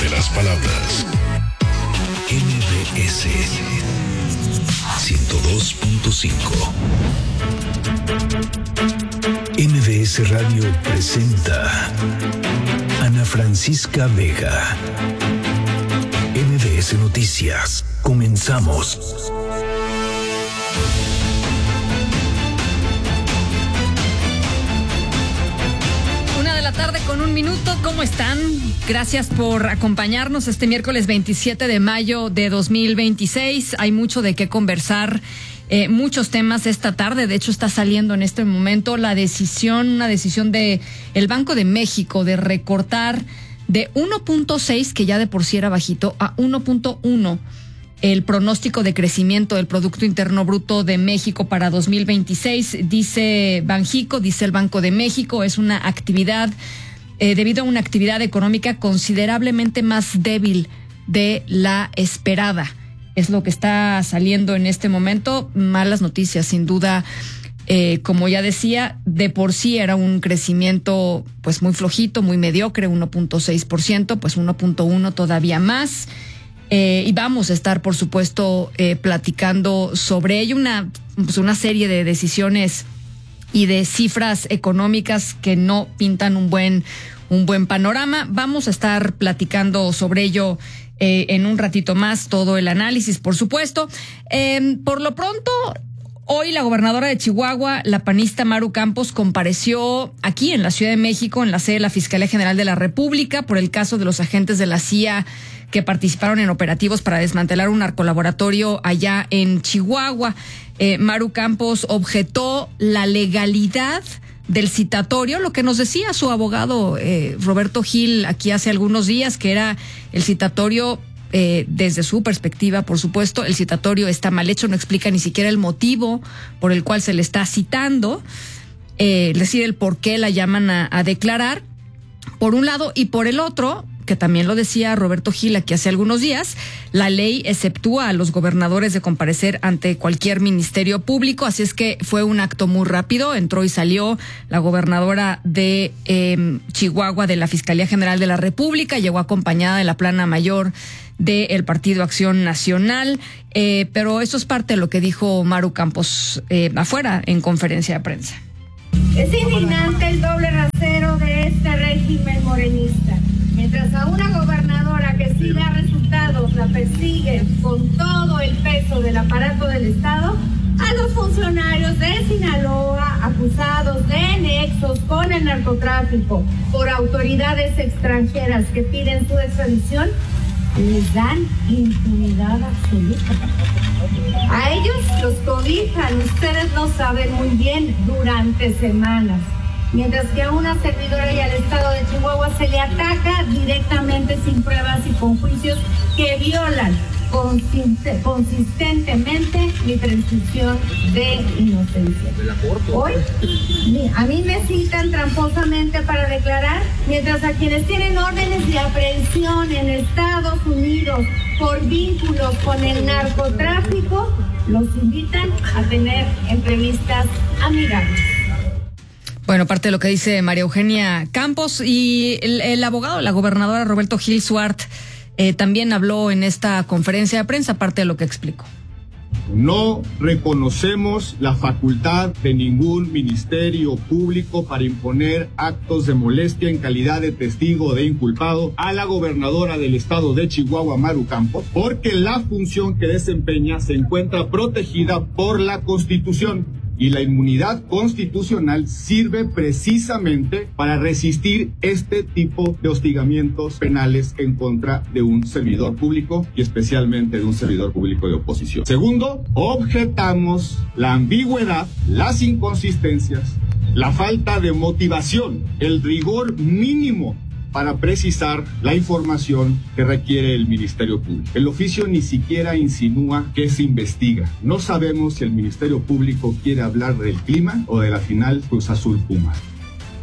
de las palabras. MBS 102.5. MBS Radio presenta Ana Francisca Vega. MBS Noticias. Comenzamos. Tarde con un minuto, ¿cómo están? Gracias por acompañarnos este miércoles 27 de mayo de 2026. Hay mucho de qué conversar, muchos temas esta tarde. De hecho, está saliendo en este momento una decisión de el Banco de México de recortar de 1.6, que ya de por sí era bajito, a 1.1 el pronóstico de crecimiento del Producto Interno Bruto de México para 2026, dice Banjico, dice el Banco de México, es una actividad, debido a una actividad económica considerablemente más débil de la esperada. Es lo que está saliendo en este momento. Malas noticias, sin duda. Como ya decía, de por sí era un crecimiento pues muy flojito, muy mediocre, 1.6%, pues 1.1 todavía más. Y vamos a estar, por supuesto, platicando sobre ello, una serie de decisiones y de cifras económicas que no pintan un buen panorama. Vamos a estar platicando sobre ello en un ratito más, todo el análisis, por supuesto. Por lo pronto, hoy la gobernadora de Chihuahua, la panista Maru Campos, compareció aquí en la Ciudad de México, en la sede de la Fiscalía General de la República, por el caso de los agentes de la CIA que participaron en operativos para desmantelar un narcolaboratorio allá en Chihuahua. Maru Campos objetó la legalidad del citatorio, lo que nos decía su abogado Roberto Gil aquí hace algunos días, que era el citatorio. Desde su perspectiva, por supuesto, el citatorio está mal hecho, no explica ni siquiera el motivo por el cual se le está citando, decir el por qué la llaman a declarar, por un lado, y por el otro, que también lo decía Roberto Gil aquí hace algunos días, la ley exceptúa a los gobernadores de comparecer ante cualquier ministerio público, así es que fue un acto muy rápido, entró y salió la gobernadora de Chihuahua de la Fiscalía General de la República, llegó acompañada de la plana mayor del Partido Acción Nacional, pero eso es parte de lo que dijo Maru Campos afuera en conferencia de prensa. Es indignante el doble rasero de este régimen morenista. Mientras a una gobernadora que sí da resultados la persigue con todo el peso del aparato del Estado, a los funcionarios de Sinaloa acusados de nexos con el narcotráfico por autoridades extranjeras que piden su extradición, les dan impunidad absoluta. A ellos los cobijan, ustedes lo saben muy bien, durante semanas. Mientras que a una servidora y al Estado de Chihuahua se le ataca directamente sin pruebas y con juicios que violan consistentemente mi presunción de inocencia. Hoy a mí me citan tramposamente para declarar, mientras a quienes tienen órdenes de aprehensión en Estados Unidos por vínculos con el narcotráfico los invitan a tener entrevistas amigables. Bueno, parte de lo que dice María Eugenia Campos, y el abogado, la gobernadora Roberto Gil Suart, también habló en esta conferencia de prensa, parte de lo que explicó. No reconocemos la facultad de ningún ministerio público para imponer actos de molestia en calidad de testigo o de inculpado a la gobernadora del estado de Chihuahua, Maru Campos, porque la función que desempeña se encuentra protegida por la Constitución. Y la inmunidad constitucional sirve precisamente para resistir este tipo de hostigamientos penales en contra de un servidor público y especialmente de un servidor público de oposición. Segundo, objetamos la ambigüedad, las inconsistencias, la falta de motivación, el rigor mínimo para precisar la información que requiere el Ministerio Público. El oficio ni siquiera insinúa que se investiga. No sabemos si el Ministerio Público quiere hablar del clima o de la final Cruz Azul Pumas.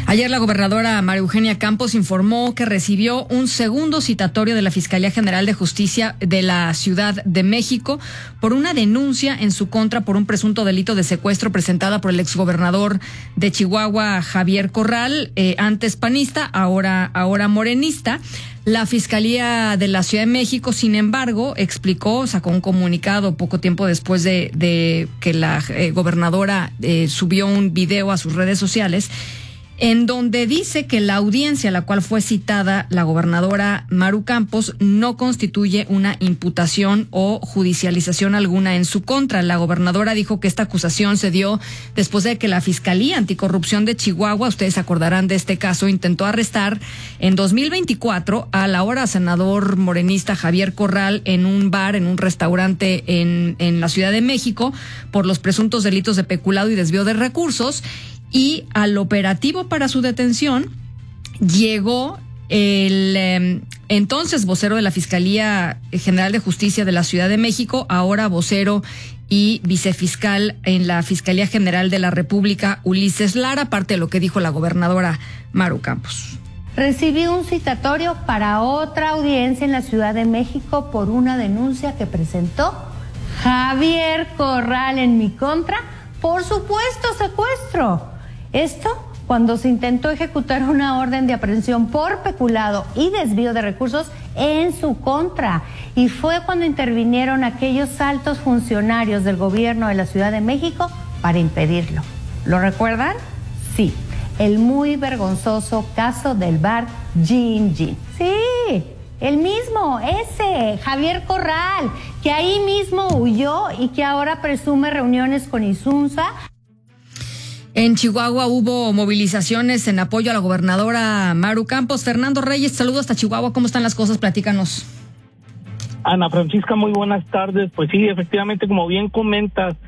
Ayer la gobernadora María Eugenia Campos informó que recibió un segundo citatorio de la Fiscalía General de Justicia de la Ciudad de México por una denuncia en su contra por un presunto delito de secuestro presentada por el exgobernador de Chihuahua, Javier Corral, antes panista, ahora morenista. La Fiscalía de la Ciudad de México, sin embargo, sacó un comunicado poco tiempo después de que la gobernadora subió un video a sus redes sociales, en donde dice que la audiencia a la cual fue citada la gobernadora Maru Campos no constituye una imputación o judicialización alguna en su contra. La gobernadora dijo que esta acusación se dio después de que la Fiscalía Anticorrupción de Chihuahua, ustedes se acordarán de este caso, intentó arrestar en 2024 al ahora senador morenista Javier Corral en un bar, en un restaurante en la Ciudad de México, por los presuntos delitos de peculado y desvío de recursos. Y al operativo para su detención llegó el entonces vocero de la Fiscalía General de Justicia de la Ciudad de México, ahora vocero y vicefiscal en la Fiscalía General de la República, Ulises Lara, parte de lo que dijo la gobernadora Maru Campos. Recibí un citatorio para otra audiencia en la Ciudad de México por una denuncia que presentó Javier Corral en mi contra por supuesto secuestro. Esto cuando se intentó ejecutar una orden de aprehensión por peculado y desvío de recursos en su contra. Y fue cuando intervinieron aquellos altos funcionarios del gobierno de la Ciudad de México para impedirlo. ¿Lo recuerdan? Sí, el muy vergonzoso caso del bar Gin Gin. Sí, el mismo, ese, Javier Corral, que ahí mismo huyó y que ahora presume reuniones con Insunza. En Chihuahua hubo movilizaciones en apoyo a la gobernadora Maru Campos. Fernando Reyes, saludos hasta Chihuahua. ¿Cómo están las cosas? Platícanos. Ana Francisca, muy buenas tardes. Pues sí, efectivamente, como bien comentas,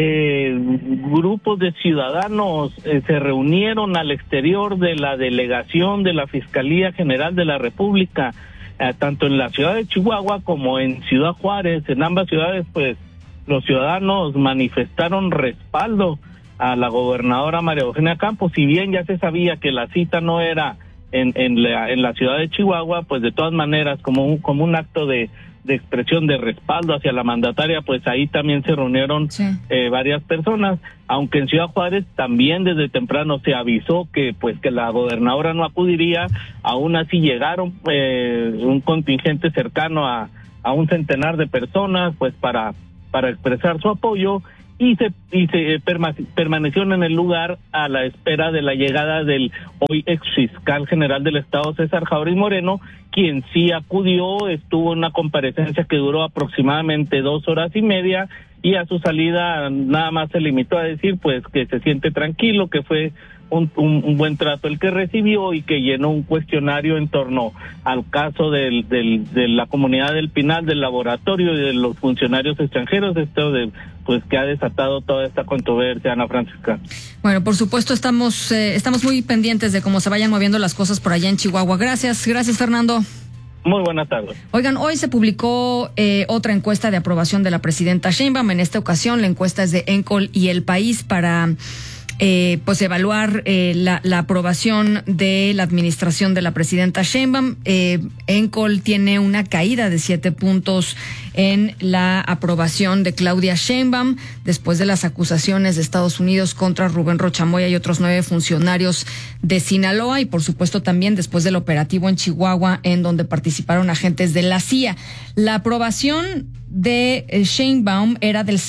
grupos de ciudadanos se reunieron al exterior de la delegación de la Fiscalía General de la República, tanto en la ciudad de Chihuahua como en Ciudad Juárez. En ambas ciudades, pues, los ciudadanos manifestaron respaldo a la gobernadora María Eugenia Campos. Si bien ya se sabía que la cita no era en la ciudad de Chihuahua, pues de todas maneras, como un acto de expresión de respaldo hacia la mandataria, pues ahí también se reunieron varias personas, aunque en Ciudad Juárez también desde temprano se avisó que la gobernadora no acudiría. Aún así llegaron un contingente cercano a un centenar de personas, pues para expresar su apoyo, y se permanecieron en el lugar a la espera de la llegada del hoy ex fiscal general del Estado, César Jauregui Moreno, quien sí acudió, estuvo en una comparecencia que duró aproximadamente 2 horas y media, y a su salida nada más se limitó a decir pues que se siente tranquilo, que fue un buen trato el que recibió, y que llenó un cuestionario en torno al caso de la comunidad del Pinal, del laboratorio y de los funcionarios extranjeros, pues que ha desatado toda esta controversia, Ana Francisca. Bueno, por supuesto estamos muy pendientes de cómo se vayan moviendo las cosas por allá en Chihuahua. Gracias Fernando. Muy buenas tardes. Oigan, hoy se publicó otra encuesta de aprobación de la presidenta Sheinbaum. En esta ocasión la encuesta es de Encol y El País para pues evaluar la aprobación de la administración de la presidenta Sheinbaum. Encol tiene una caída de 7 puntos en la aprobación de Claudia Sheinbaum después de las acusaciones de Estados Unidos contra Rubén Rocha Moya y otros 9 funcionarios de Sinaloa, y por supuesto también después del operativo en Chihuahua en donde participaron agentes de la CIA. La aprobación de Sheinbaum era del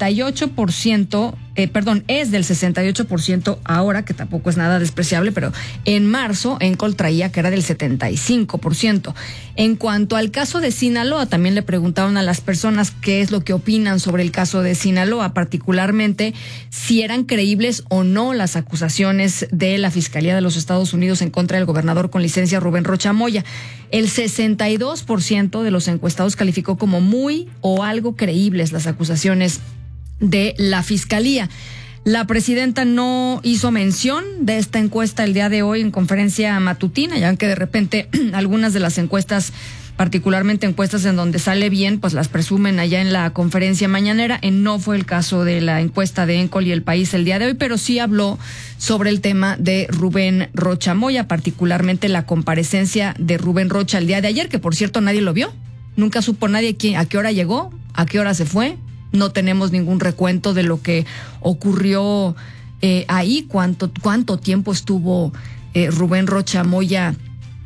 68%, es del 68% ahora, que tampoco es nada despreciable, pero en marzo Encol traía que era del 75%. En cuanto al caso de Sinaloa, también le preguntaron a las personas qué es lo que opinan sobre el caso de Sinaloa, particularmente si eran creíbles o no las acusaciones de la Fiscalía de los Estados Unidos en contra del gobernador con licencia Rubén Rocha Moya. El 62% de los encuestados calificó como muy o algo creíbles las acusaciones de la Fiscalía. La presidenta no hizo mención de esta encuesta el día de hoy en conferencia matutina, ya que de repente algunas de las encuestas particularmente encuestas en donde sale bien, pues las presumen allá en la conferencia mañanera. No fue el caso de la encuesta de Encol y El País el día de hoy, pero sí habló sobre el tema de Rubén Rocha Moya, particularmente la comparecencia de Rubén Rocha el día de ayer, que por cierto nadie lo vio. Nunca supo nadie a qué hora llegó, a qué hora se fue. No tenemos ningún recuento de lo que ocurrió ahí, cuánto tiempo estuvo Rubén Rocha Moya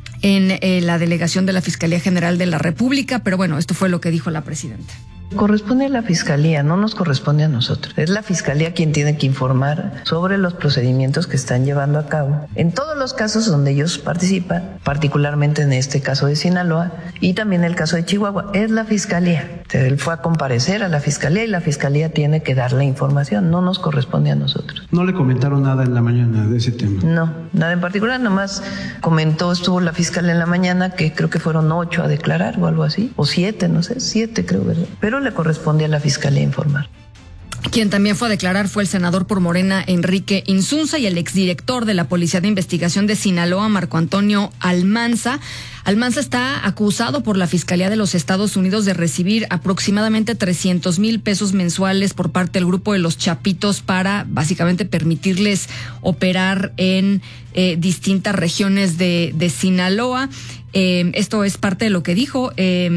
en la delegación de la Fiscalía General de la República, pero bueno, esto fue lo que dijo la presidenta. Corresponde a la Fiscalía, no nos corresponde a nosotros. Es la Fiscalía quien tiene que informar sobre los procedimientos que están llevando a cabo en todos los casos donde ellos participan, particularmente en este caso de Sinaloa y también el caso de Chihuahua. Es la Fiscalía. Él fue a comparecer a la Fiscalía y la Fiscalía tiene que dar la información, no nos corresponde a nosotros. ¿No le comentaron nada en la mañana de ese tema? No, nada en particular, nomás estuvo la fiscal en la mañana, que creo que fueron 8 a declarar o algo así, o 7, no sé, 7 creo, ¿verdad? Pero le corresponde a la Fiscalía informar. Quien también fue a declarar fue el senador por Morena, Enrique Insunza, y el exdirector de la Policía de Investigación de Sinaloa, Marco Antonio Almanza. Almanza está acusado por la Fiscalía de los Estados Unidos de recibir aproximadamente 300,000 pesos mensuales por parte del grupo de los Chapitos para básicamente permitirles operar en distintas regiones de Sinaloa. Esto es parte de lo que dijo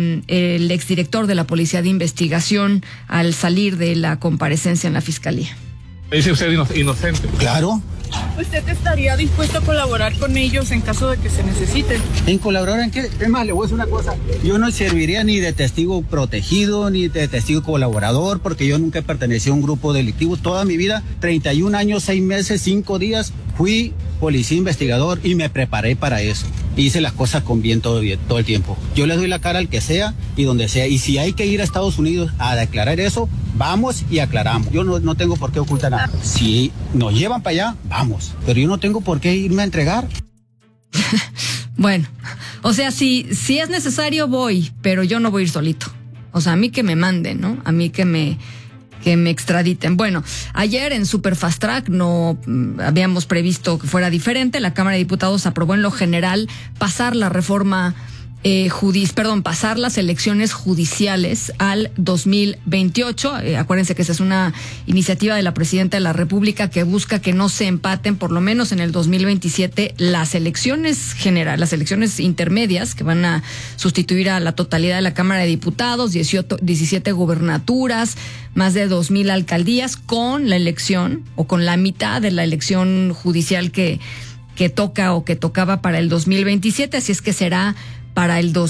el exdirector de la Policía de Investigación al salir de la comparecencia en la Fiscalía. ¿Dice usted inocente? Claro. ¿Usted estaría dispuesto a colaborar con ellos en caso de que se necesite? ¿En colaborar en qué? Es más, le voy a decir una cosa. Yo no serviría ni de testigo protegido, ni de testigo colaborador, porque yo nunca pertenecí a un grupo delictivo. Toda mi vida, 31 años, 6 meses, 5 días, fui policía investigador y me preparé para eso. Hice las cosas con bien todo el tiempo. Yo le doy la cara al que sea y donde sea. Y si hay que ir a Estados Unidos a declarar eso, vamos y aclaramos. Yo no tengo por qué ocultar nada. Si nos llevan para allá, vamos. Pero yo no tengo por qué irme a entregar. Bueno, o sea, si es necesario voy, pero yo no voy a ir solito. O sea, a mí que me manden, ¿no? A mí que me extraditen. Bueno, ayer en Super Fast Track no habíamos previsto que fuera diferente. La Cámara de Diputados aprobó en lo general pasar la reforma pasar las elecciones judiciales al 2028. Acuérdense que esa es una iniciativa de la Presidenta de la República que busca que no se empaten, por lo menos en el 2027, las elecciones generales, las elecciones intermedias que van a sustituir a la totalidad de la Cámara de Diputados, 17 gubernaturas, más de 2,000 alcaldías, con la elección o con la mitad de la elección judicial que toca o que tocaba para el 2027, así es que será para el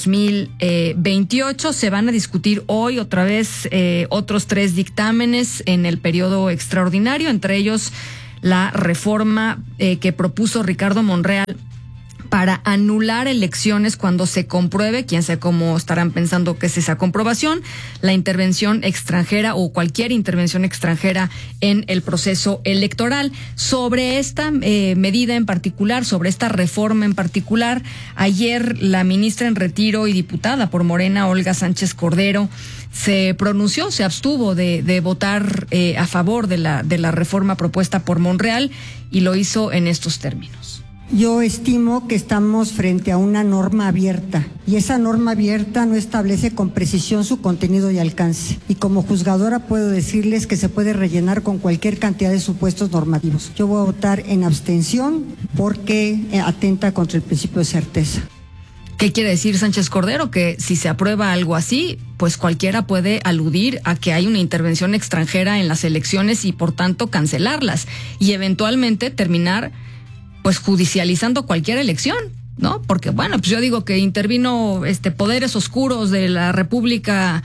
2028. Se van a discutir hoy otra vez otros 3 dictámenes en el periodo extraordinario, entre ellos la reforma que propuso Ricardo Monreal para anular elecciones cuando se compruebe, quién sabe cómo estarán pensando que es esa comprobación, la intervención extranjera o cualquier intervención extranjera en el proceso electoral. Sobre esta medida en particular, sobre esta reforma en particular, ayer la ministra en retiro y diputada por Morena, Olga Sánchez Cordero, se pronunció, se abstuvo de votar a favor de la reforma propuesta por Monreal y lo hizo en estos términos. Yo estimo que estamos frente a una norma abierta y esa norma abierta no establece con precisión su contenido y alcance. Y como juzgadora puedo decirles que se puede rellenar con cualquier cantidad de supuestos normativos. Yo voy a votar en abstención porque atenta contra el principio de certeza. ¿Qué quiere decir Sánchez Cordero? Que si se aprueba algo así, pues cualquiera puede aludir a que hay una intervención extranjera en las elecciones y por tanto cancelarlas y eventualmente terminar pues judicializando cualquier elección, ¿no? Porque bueno, pues yo digo que intervino poderes oscuros de la República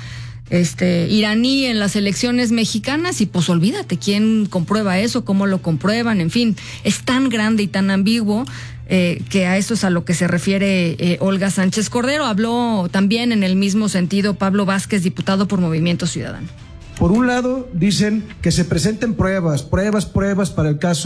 iraní en las elecciones mexicanas y pues olvídate quién comprueba eso, cómo lo comprueban, en fin, es tan grande y tan ambiguo que a eso es a lo que se refiere Olga Sánchez Cordero. Habló también en el mismo sentido Pablo Vázquez, diputado por Movimiento Ciudadano. Por un lado, dicen que se presenten pruebas para el caso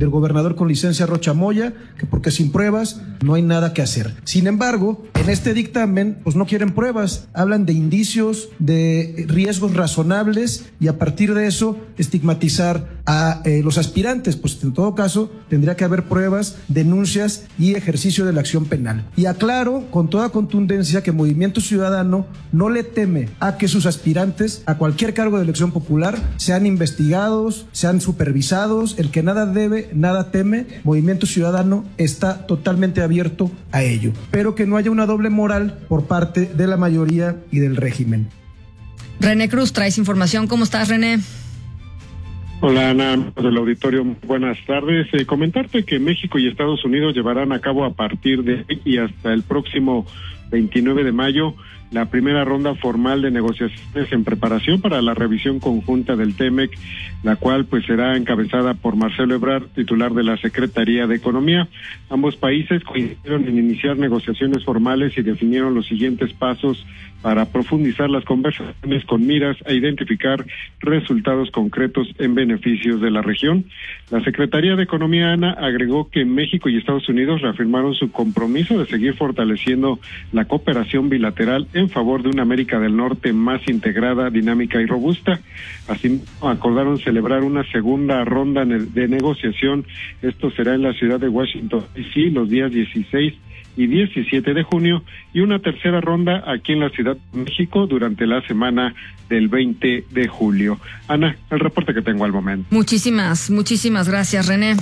del gobernador con licencia Rocha Moya, que porque sin pruebas no hay nada que hacer. Sin embargo, en este dictamen pues no quieren pruebas, hablan de indicios, de riesgos razonables y a partir de eso estigmatizar a los aspirantes, pues en todo caso tendría que haber pruebas, denuncias y ejercicio de la acción penal. Y aclaro con toda contundencia que Movimiento Ciudadano no le teme a que sus aspirantes a cualquier cargo de elección popular sean investigados, sean supervisados. El que nada debe, nada teme. Movimiento Ciudadano está totalmente abierto a ello, pero que no haya una doble moral por parte de la mayoría y del régimen. René Cruz, traes información. ¿Cómo estás, René? Hola, Ana, del auditorio, buenas tardes. Comentarte que México y Estados Unidos llevarán a cabo a partir de hoy y hasta el próximo 29 de mayo la primera ronda formal de negociaciones en preparación para la revisión conjunta del TEMEC, la cual pues será encabezada por Marcelo Ebrard, titular de la Secretaría de Economía. Ambos países coincidieron en iniciar negociaciones formales y definieron los siguientes pasos para profundizar las conversaciones con miras a identificar resultados concretos en beneficios de la región. La Secretaría de Economía, Ana, agregó que México y Estados Unidos reafirmaron su compromiso de seguir fortaleciendo la cooperación bilateral en favor de una América del Norte más integrada, dinámica y robusta. Así acordaron celebrar una segunda ronda de negociación. Esto será en la ciudad de Washington, D.C., los días 16 y 17 de junio, y una tercera ronda aquí en la Ciudad de México durante la semana del 20 de julio. Ana, el reporte que tengo al momento. Muchísimas gracias, René.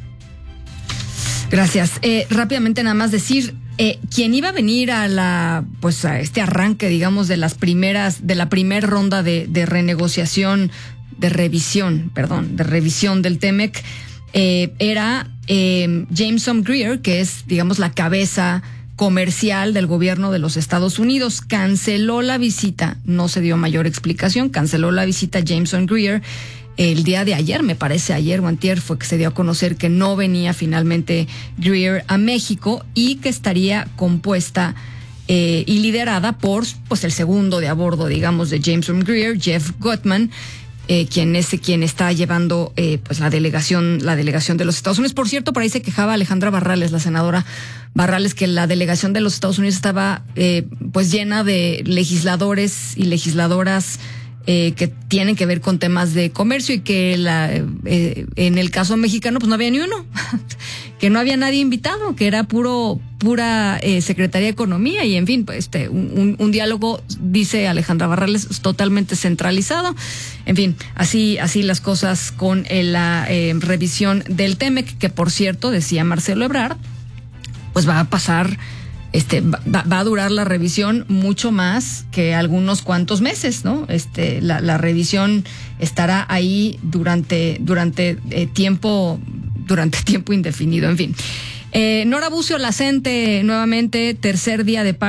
Gracias. Rápidamente nada más decir, quien iba a venir a este arranque, digamos, de la primera ronda de renegociación, de revisión del TEMEC, era Jameson Greer, que es, digamos, la cabeza comercial del gobierno de los Estados Unidos. Canceló la visita, no se dio mayor explicación, canceló la visita Jameson Greer el día de ayer, me parece ayer o antier fue que se dio a conocer que no venía finalmente Greer a México y que estaría compuesta y liderada por pues el segundo de a bordo, digamos, de Jameson Greer, Jeff Gutman, quien está llevando pues la delegación de los Estados Unidos. Por cierto, por ahí se quejaba Alejandra Barrales, la senadora Barrales, que la delegación de los Estados Unidos estaba pues llena de legisladores y legisladoras que tienen que ver con temas de comercio y que en el caso mexicano pues no había ni uno, que no había nadie invitado, que era pura Secretaría de Economía y en fin, pues un diálogo, dice Alejandra Barrales, totalmente centralizado. En fin, así las cosas con la revisión del TEMEC, que por cierto, decía Marcelo Ebrard, pues va a pasar, va a durar la revisión mucho más que algunos cuantos meses, ¿no? La revisión estará ahí durante tiempo indefinido, en fin. Nora Bucio, la CENTE, nuevamente tercer día de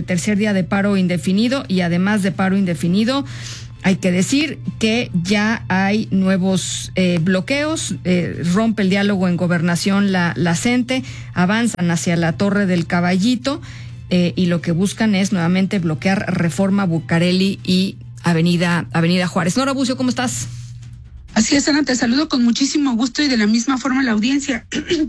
paro indefinido, y además de paro indefinido, hay que decir que ya hay nuevos bloqueos, rompe el diálogo en Gobernación la CENTE, avanzan hacia la Torre del Caballito y lo que buscan es nuevamente bloquear Reforma, Bucareli y Avenida Juárez. Nora Bucio, ¿cómo estás? Así es, Ana, te saludo con muchísimo gusto y de la misma forma la audiencia.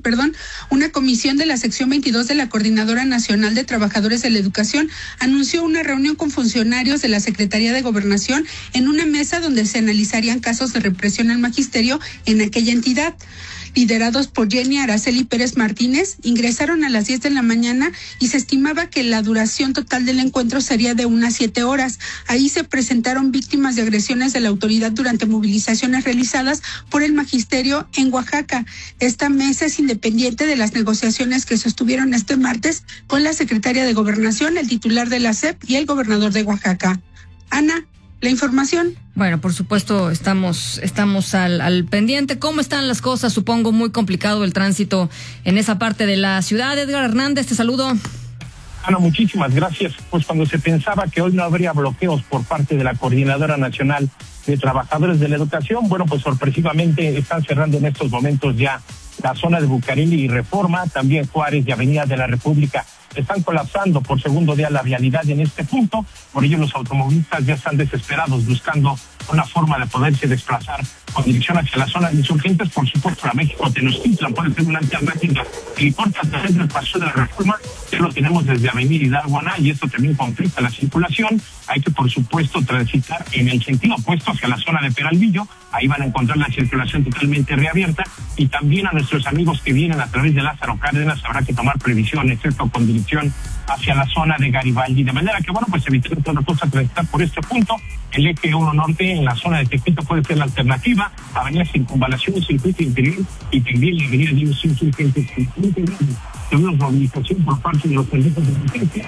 Una comisión de la sección 22 de la Coordinadora Nacional de Trabajadores de la Educación anunció una reunión con funcionarios de la Secretaría de Gobernación en una mesa donde se analizarían casos de represión al magisterio en aquella entidad. Liderados por Jenny Araceli Pérez Martínez, ingresaron a las 10 de la mañana y se estimaba que la duración total del encuentro sería de unas 7 horas. Ahí se presentaron víctimas de agresiones de la autoridad durante movilizaciones realizadas por el magisterio en Oaxaca. Esta mesa es independiente de las negociaciones que sostuvieron este martes con la secretaria de Gobernación, el titular de la SEP y el gobernador de Oaxaca. Ana, la información. Bueno, por supuesto, estamos al pendiente. ¿Cómo están las cosas? Supongo muy complicado el tránsito en esa parte de la ciudad. Edgar Hernández, te saludo. Ana, muchísimas gracias. Pues cuando se pensaba que hoy no habría bloqueos por parte de la Coordinadora Nacional de Trabajadores de la Educación, bueno, pues sorpresivamente están cerrando en estos momentos ya la zona de Bucareli y Reforma, también Juárez y Avenida de la República. Están colapsando por segundo día la vialidad en este punto, por ello los automovilistas ya están desesperados buscando una forma de poderse desplazar con dirección hacia la zona de insurgentes. Por supuesto, a México Tenochtitlan puede ser una alternativa que importa a través del Paso de la Reforma, que lo tenemos desde Avenida Hidalgo a y esto también complica la circulación. Hay que, por supuesto, transitar en el sentido opuesto hacia la zona de Peralvillo. Ahí van a encontrar la circulación totalmente reabierta, y también a nuestros amigos que vienen a través de Lázaro Cárdenas habrá que tomar previsiones, esto con dirección hacia la zona de Garibaldi, de manera que, bueno, pues evitar toda cosa transitar por este punto. El eje 1 norte en la zona de Tepito puede ser la alternativa. Avenida Circunvalación, Circuito Interior y también la avenida de los Insurgentes. Tenemos movilización por parte de los servicios de emergencia.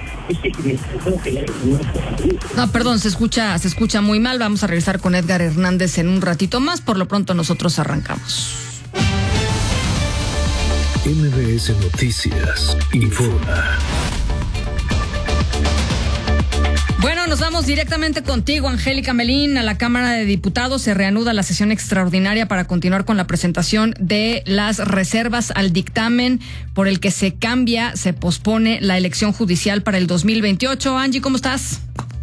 No, perdón, se escucha muy mal. Vamos a regresar con Edgar Hernández en un ratito más. Por lo pronto nosotros arrancamos. MBS Noticias informa. Bueno, nos vamos directamente contigo, Angélica Melín, a la Cámara de Diputados. Se reanuda la sesión extraordinaria para continuar con la presentación de las reservas al dictamen por el que se pospone la elección judicial para el 2028. Angie, ¿cómo estás?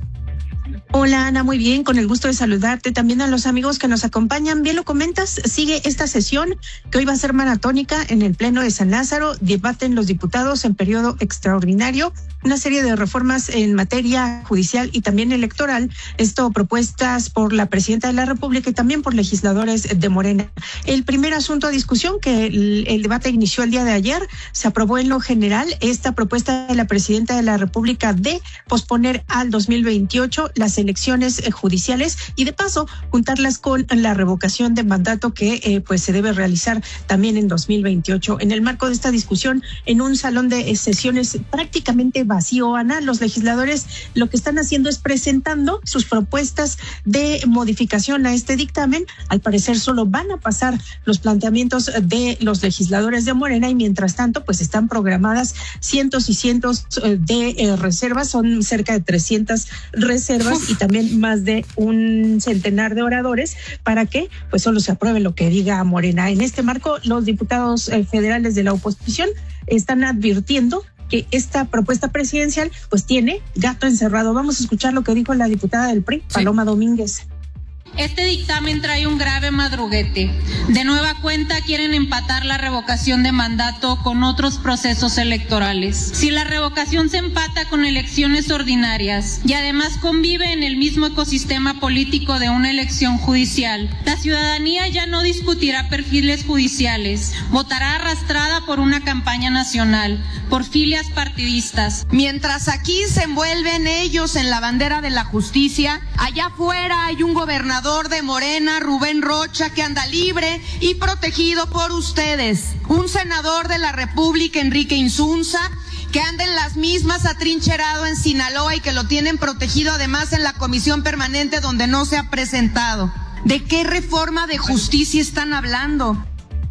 Hola, Ana, muy bien, con el gusto de saludarte. También a los amigos que nos acompañan. Bien lo comentas, sigue esta sesión que hoy va a ser maratónica en el Pleno de San Lázaro. Debaten los diputados en periodo extraordinario una serie de reformas en materia judicial y también electoral. Esto propuestas por la Presidenta de la República y también por legisladores de Morena. El primer asunto a discusión, que el debate inició el día de ayer, se aprobó en lo general esta propuesta de la Presidenta de la República de posponer al 2028 las elecciones judiciales y de paso juntarlas con la revocación de mandato que pues se debe realizar también en 2028. En el marco de esta discusión, en un salón de sesiones prácticamente vacío, Ana, los legisladores lo que están haciendo es presentando sus propuestas de modificación a este dictamen. Al parecer solo van a pasar los planteamientos de los legisladores de Morena y mientras tanto pues están programadas cientos y cientos de reservas, son cerca de 300 reservas y también más de un centenar de oradores para que pues solo se apruebe lo que diga Morena. En este marco, los diputados federales de la oposición están advirtiendo que esta propuesta presidencial pues tiene gato encerrado. Vamos a escuchar lo que dijo la diputada del PRI, Paloma Domínguez. Este dictamen trae un grave madruguete. De nueva cuenta quieren empatar la revocación de mandato con otros procesos electorales. Si la revocación se empata con elecciones ordinarias y además convive en el mismo ecosistema político de una elección judicial, la ciudadanía ya no discutirá perfiles judiciales, votará arrastrada por una campaña nacional, por filias partidistas. Mientras aquí se envuelven ellos en la bandera de la justicia, allá afuera hay un gobernador de Morena, Rubén Rocha, que anda libre y protegido por ustedes. Un senador de la República, Enrique Insunza, que anda en las mismas atrincherado en Sinaloa y que lo tienen protegido además en la comisión permanente donde no se ha presentado. ¿De qué reforma de justicia están hablando?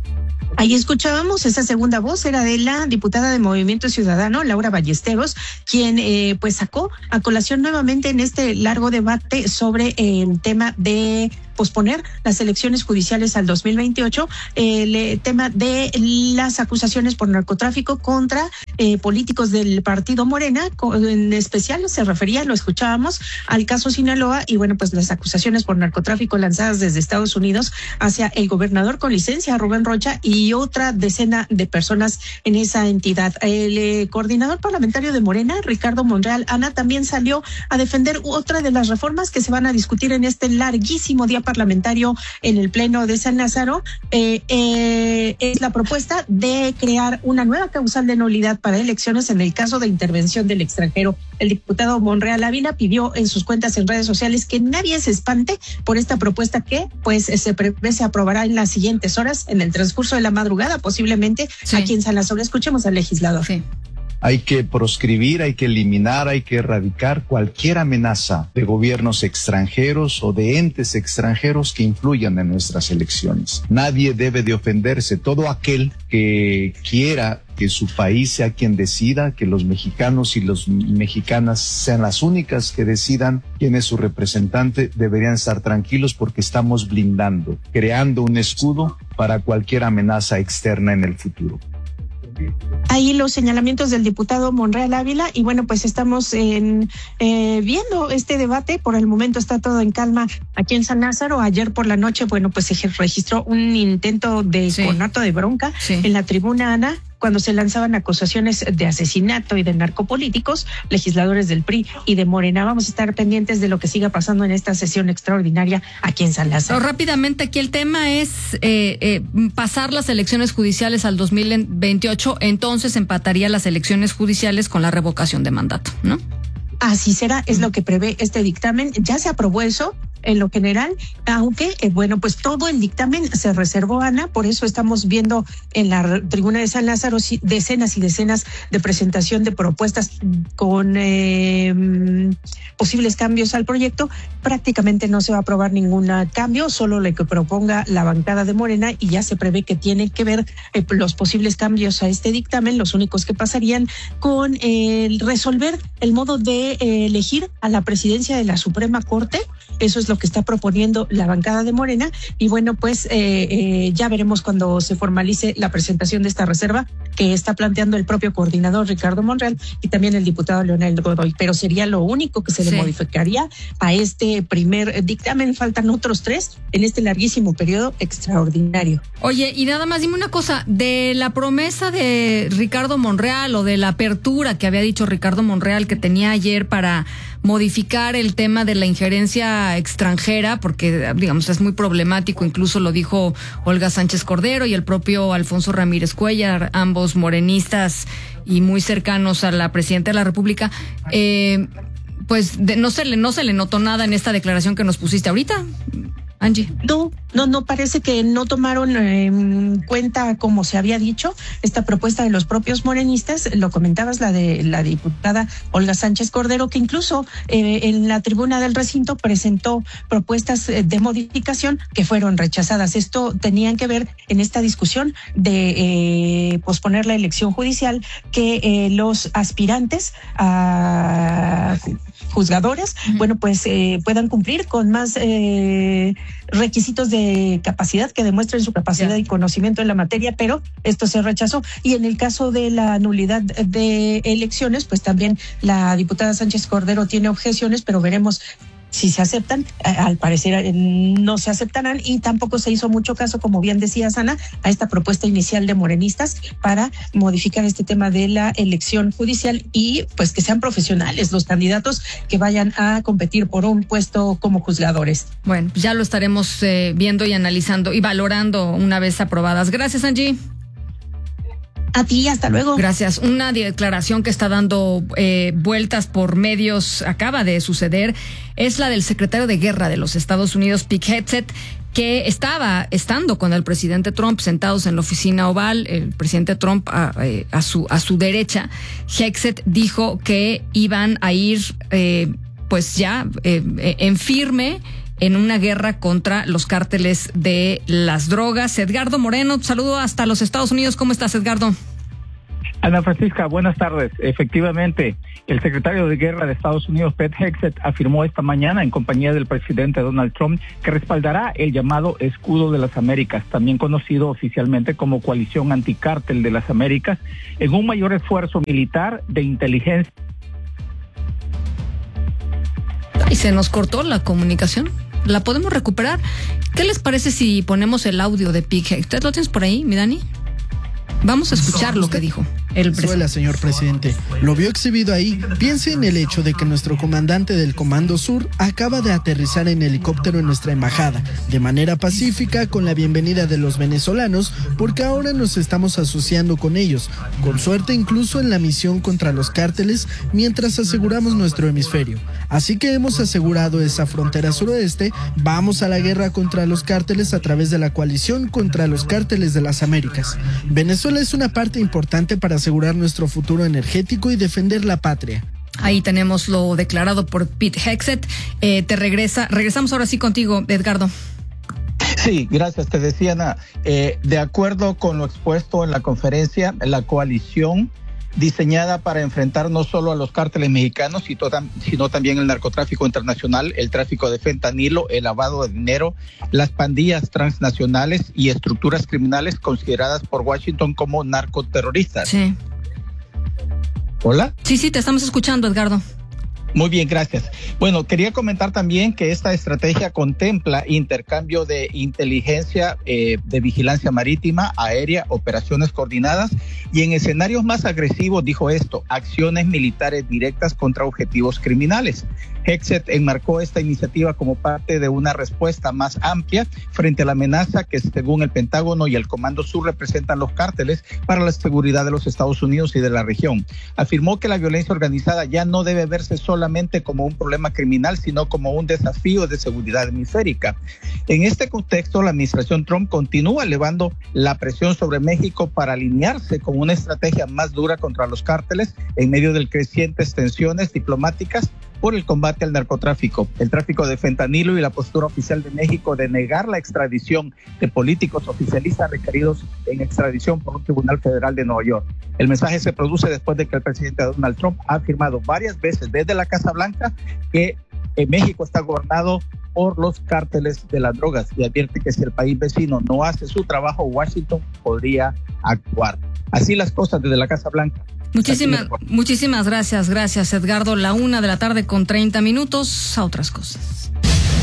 Ahí escuchábamos esa segunda voz, era de la diputada de Movimiento Ciudadano, Laura Ballesteros, quien pues sacó a colación nuevamente en este largo debate sobre el tema de posponer las elecciones judiciales al 2028, el tema de las acusaciones por narcotráfico contra políticos del partido Morena, en especial se refería, lo escuchábamos, al caso Sinaloa y bueno, pues las acusaciones por narcotráfico lanzadas desde Estados Unidos hacia el gobernador con licencia, Rubén Rocha, y otra decena de personas en esa entidad. El coordinador parlamentario de Morena, Ricardo Monreal, Ana, también salió a defender otra de las reformas que se van a discutir en este larguísimo día parlamentario en el Pleno de San Lázaro. Es la propuesta de crear una nueva causal de nulidad para elecciones en el caso de intervención del extranjero. El diputado Monreal Ávila pidió en sus cuentas en redes sociales que nadie se espante por esta propuesta que pues se prevé se aprobará en las siguientes horas, en el transcurso de la madrugada, posiblemente aquí en San Lázaro. Escuchemos al legislador. Sí. Hay que proscribir, hay que eliminar, hay que erradicar cualquier amenaza de gobiernos extranjeros o de entes extranjeros que influyan en nuestras elecciones. Nadie debe de ofenderse. Todo aquel que quiera que su país sea quien decida, que los mexicanos y las mexicanas sean las únicas que decidan quién es su representante, deberían estar tranquilos porque estamos blindando, creando un escudo para cualquier amenaza externa en el futuro. ahí los señalamientos del diputado Monreal Ávila y bueno, pues estamos viendo este debate. Por el momento está todo en calma aquí en San Lázaro. Ayer por la noche, bueno, pues se registró un intento de conato de bronca en la tribuna Ana, cuando se lanzaban acusaciones de asesinato y de narcopolíticos, legisladores del PRI y de Morena. Vamos a estar pendientes de lo que siga pasando en esta sesión extraordinaria aquí en San Lázaro. Rápidamente, aquí el tema es pasar las elecciones judiciales al 2028, entonces empataría las elecciones judiciales con la revocación de mandato, ¿no? Así será, es lo que prevé este dictamen. Ya se aprobó eso en lo general, aunque, bueno, pues todo el dictamen se reservó, Ana, por eso estamos viendo en la tribuna de San Lázaro decenas y decenas de presentación de propuestas con posibles cambios al proyecto. Prácticamente no se va a aprobar ningún cambio, solo lo que proponga la bancada de Morena, y ya se prevé que tiene que ver los posibles cambios a este dictamen, los únicos que pasarían con resolver el modo de elegir a la presidencia de la Suprema Corte. Eso es lo que está proponiendo la bancada de Morena y bueno, pues ya veremos cuando se formalice la presentación de esta reserva que está planteando el propio coordinador Ricardo Monreal y también el diputado Leonel Godoy, pero sería lo único que se le modificaría a este primer dictamen. Faltan otros 3 en este larguísimo periodo extraordinario. Oye, y nada más dime una cosa, de la promesa de Ricardo Monreal o de la apertura que había dicho Ricardo Monreal que tenía ayer para modificar el tema de la injerencia extranjera, porque digamos es muy problemático, incluso lo dijo Olga Sánchez Cordero y el propio Alfonso Ramírez Cuellar, ambos morenistas y muy cercanos a la presidenta de la República, pues no se le notó nada en esta declaración que nos pusiste ahorita, Angie. No, parece que no tomaron en cuenta, como se había dicho, esta propuesta de los propios morenistas. Lo comentabas, la de la diputada Olga Sánchez Cordero, que incluso en la tribuna del recinto presentó propuestas de modificación que fueron rechazadas. Esto tenían que ver en esta discusión de posponer la elección judicial, que los aspirantes a juzgadores, bueno, pues puedan cumplir con más requisitos de capacidad, que demuestren su capacidad y conocimiento en la materia, pero esto se rechazó. Y en el caso de la nulidad de elecciones, pues también la diputada Sánchez Cordero tiene objeciones, pero veremos si se aceptan. Al parecer no se aceptarán, y tampoco se hizo mucho caso, como bien decía Ana, a esta propuesta inicial de morenistas para modificar este tema de la elección judicial y pues que sean profesionales los candidatos que vayan a competir por un puesto como juzgadores. Bueno, ya lo estaremos viendo y analizando y valorando una vez aprobadas. Gracias, Angie. A ti, hasta luego. Gracias. Una declaración que está dando vueltas por medios, acaba de suceder, es la del secretario de Guerra de los Estados Unidos, Pete Hegseth, que estando con el presidente Trump sentados en la oficina oval, el presidente Trump a su derecha. Hegseth dijo que iban a ir pues ya en firme en una guerra contra los cárteles de las drogas. Edgardo Moreno, saludo hasta los Estados Unidos. ¿Cómo estás, Edgardo? Ana Francisca, buenas tardes. Efectivamente, el secretario de Guerra de Estados Unidos, Pete Hegseth, afirmó esta mañana en compañía del presidente Donald Trump que respaldará el llamado Escudo de las Américas, también conocido oficialmente como Coalición Anticártel de las Américas, en un mayor esfuerzo militar de inteligencia. Y se nos cortó la comunicación. ¿La podemos recuperar? ¿Qué les parece si ponemos el audio de Pete Hegseth? ¿Lo tienes por ahí, mi Dani? Vamos a escuchar lo que dijo el presidente. Señor presidente, lo vio exhibido ahí. Piense en el hecho de que nuestro comandante del Comando Sur acaba de aterrizar en helicóptero en nuestra embajada, de manera pacífica, con la bienvenida de los venezolanos, porque ahora nos estamos asociando con ellos, con suerte incluso en la misión contra los cárteles, mientras aseguramos nuestro hemisferio. Así que hemos asegurado esa frontera suroeste, vamos a la guerra contra los cárteles a través de la coalición contra los cárteles de las Américas. Venezuela es una parte importante para asegurar nuestro futuro energético y defender la patria. Ahí tenemos lo declarado por Pete Hegseth. Regresamos ahora sí contigo, Edgardo. Sí, gracias. Te decía, Ana, de acuerdo con lo expuesto en la conferencia, la coalición diseñada para enfrentar no solo a los cárteles mexicanos, sino también el narcotráfico internacional, el tráfico de fentanilo, el lavado de dinero, las pandillas transnacionales y estructuras criminales consideradas por Washington como narcoterroristas. Sí. ¿Hola? Sí, te estamos escuchando, Edgardo. Muy bien, gracias. Bueno, quería comentar también que esta estrategia contempla intercambio de inteligencia, de vigilancia marítima, aérea, operaciones coordinadas y en escenarios más agresivos, dijo esto, acciones militares directas contra objetivos criminales. Hegseth enmarcó esta iniciativa como parte de una respuesta más amplia frente a la amenaza que, según el Pentágono y el Comando Sur, representan los cárteles para la seguridad de los Estados Unidos y de la región. Afirmó que la violencia organizada ya no debe verse solamente como un problema criminal, sino como un desafío de seguridad hemisférica. En este contexto, la administración Trump continúa elevando la presión sobre México para alinearse con una estrategia más dura contra los cárteles en medio de crecientes tensiones diplomáticas por el combate al narcotráfico, el tráfico de fentanilo y la postura oficial de México de negar la extradición de políticos oficialistas requeridos en extradición por un tribunal federal de Nueva York. El mensaje se produce después de que el presidente Donald Trump ha afirmado varias veces desde la Casa Blanca que México está gobernado por los cárteles de las drogas y advierte que si el país vecino no hace su trabajo, Washington podría actuar. Así las cosas desde la Casa Blanca. Muchísimas gracias, Edgardo. 1:30 p.m. A otras cosas.